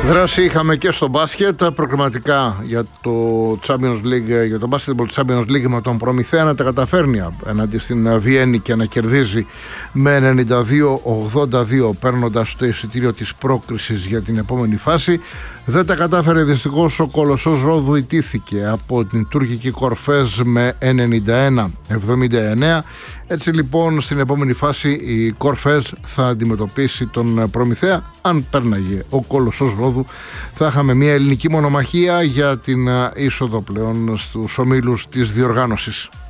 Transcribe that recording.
Δράση είχαμε και στο μπάσκετ, προκριματικά για το Champions League, για το Basketball Champions League με τον Προμηθέα να τα καταφέρνει εναντί στην Βιέννη και να κερδίζει με 92-82 παίρνοντας το εισιτήριο της πρόκρισης για την επόμενη φάση. Δεν τα κατάφερε δυστυχώς ο Κολοσσός Ρόδου, ιτήθηκε από την τουρκική Κορφέζ με 91-79. Έτσι λοιπόν στην επόμενη φάση η Κορφέζ θα αντιμετωπίσει τον Προμηθέα. Αν πέρναγε ο Κολοσσός Ρόδου θα είχαμε μια ελληνική μονομαχία για την είσοδο πλέον στους ομίλους της διοργάνωσης.